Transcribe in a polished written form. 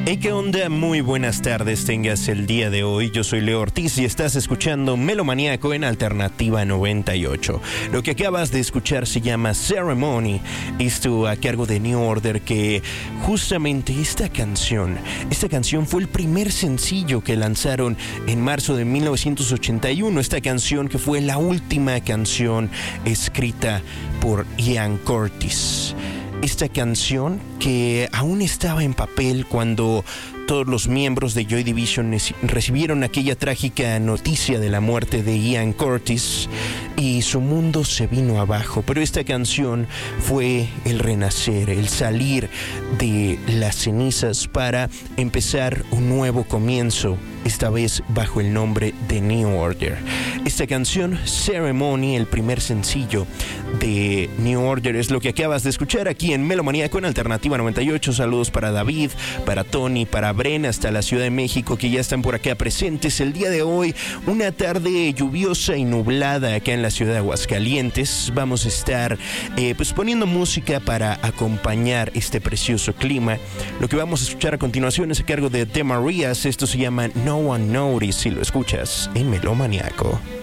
Hey, ¿qué onda? Muy buenas tardes tengas el día de hoy. Yo soy Leo Ortiz y estás escuchando Melomaniaco en Alternativa 98. Lo que acabas de escuchar se llama Ceremony. Esto a cargo de New Order, que justamente esta canción fue el primer sencillo que lanzaron en marzo de 1981. Esta canción que fue la última canción escrita por Ian Curtis. Esta canción que aún estaba en papel cuando todos los miembros de Joy Division recibieron aquella trágica noticia de la muerte de Ian Curtis y su mundo se vino abajo. Pero esta canción fue el renacer, el salir de las cenizas para empezar un nuevo comienzo, esta vez bajo el nombre de New Order. Esta canción, Ceremony, el primer sencillo de New Order, es lo que acabas de escuchar aquí en Melomaniaco en Alternativa 98. Saludos para David, para Tony, para Bren, hasta la Ciudad de México, que ya están por acá presentes. El día de hoy, una tarde lluviosa y nublada acá en la ciudad de Aguascalientes. Vamos a estar pues poniendo música para acompañar este precioso clima. Lo que vamos a escuchar a continuación es a cargo de The Marías. Esto se llama No One Noticed, si lo escuchas en Melomaniaco.